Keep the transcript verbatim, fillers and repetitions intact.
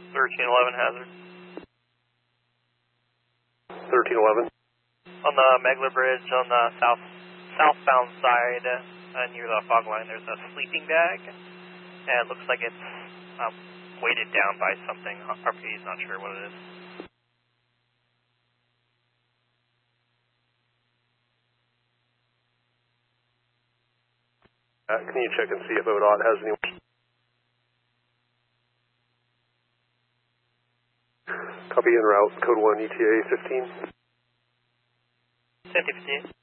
thirteen eleven hazard. thirteen eleven. On the Megler Bridge on the south southbound side uh, near the fog line, there's a sleeping bag, and it looks like it's um, weighted down by something. R P is not sure what it is. Uh, can you check and see if O D O T has any? Copy en route, code one E T A fifteen. fifty fifty-eight.